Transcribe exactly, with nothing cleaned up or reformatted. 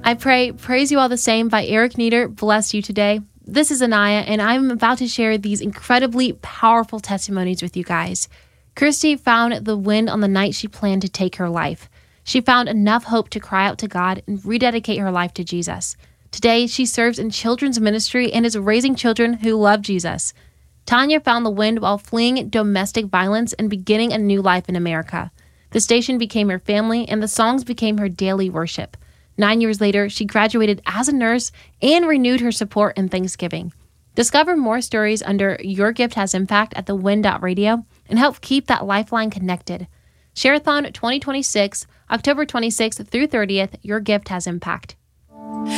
I pray Praise You All the Same by Eric Nieder bless you today. This is Anaya, and I'm about to share these incredibly powerful testimonies with you guys. Christy found the wind on the night she planned to take her life. She found enough hope to cry out to God and rededicate her life to Jesus. Today, she serves in children's ministry and is raising children who love Jesus. Tanya found the wind while fleeing domestic violence and beginning a new life in America. The station became her family, and the songs became her daily worship. Nine years later, she graduated as a nurse and renewed her support in Thanksgiving. Discover more stories under Your Gift Has Impact at the wind dot radio and help keep that lifeline connected. Share-a-thon twenty twenty-six, October twenty-sixth through thirtieth, Your Gift Has Impact.